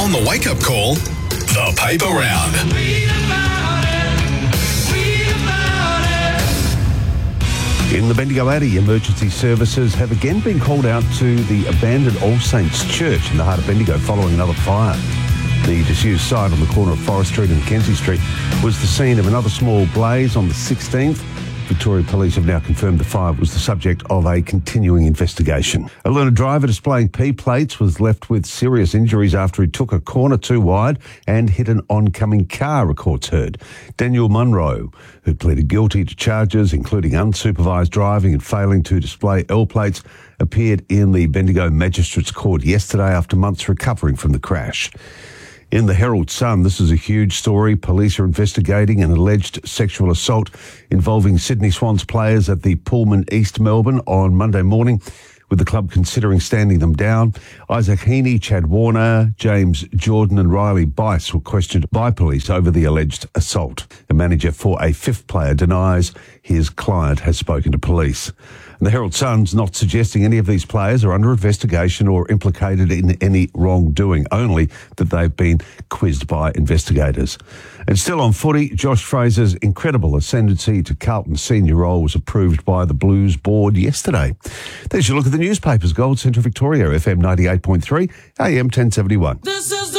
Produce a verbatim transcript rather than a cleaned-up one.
On the wake-up call, the paper round. Read about it. Read about it. In the Bendigo Addy, emergency services have again been called out to the abandoned All Saints Church in the heart of Bendigo following another fire. The disused site on the corner of Forest Street and Mackenzie Street was the scene of another small blaze on the sixteenth. Victoria Police have now confirmed the fire was the subject of a continuing investigation. A learner driver displaying P plates was left with serious injuries after he took a corner too wide and hit an oncoming car, reports heard. Daniel Munro, who pleaded guilty to charges including unsupervised driving and failing to display L plates, appeared in the Bendigo Magistrates Court yesterday after months recovering from the crash. In the Herald Sun, this is a huge story. Police are investigating an alleged sexual assault involving Sydney Swans players at the Pullman East Melbourne on Monday morning, with the club considering standing them down. Isaac Heaney, Chad Warner, James Jordan and Riley Bice were questioned by police over the alleged assault. The manager for a fifth player denies his client has spoken to police. And the Herald Sun's not suggesting any of these players are under investigation or implicated in any wrongdoing, only that they've been quizzed by investigators. And still on footy, Josh Fraser's incredible ascendancy to Carlton senior role was approved by the Blues board yesterday. There's your look at the newspapers. Gold Central Victoria, F M ninety-eight point three, A M ten seventy-one. This is the